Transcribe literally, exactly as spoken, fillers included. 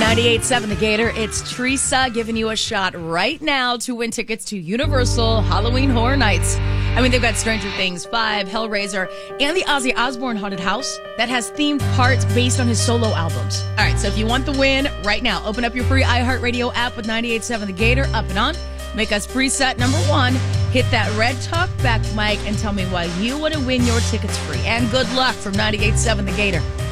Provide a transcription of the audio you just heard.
ninety-eight point seven The Gator, it's Teresa giving you a shot right now to win tickets to Universal Halloween Horror Nights. I mean, they've got Stranger Things five, Hellraiser, and the Ozzy Osbourne Haunted House that has themed parts based on his solo albums. All right, so if you want the win right now, open up your free iHeartRadio app with ninety-eight point seven The Gator up and on. Make us preset number one. Hit that red talk back mic and tell me why you want to win your tickets free. And good luck from ninety-eight point seven The Gator.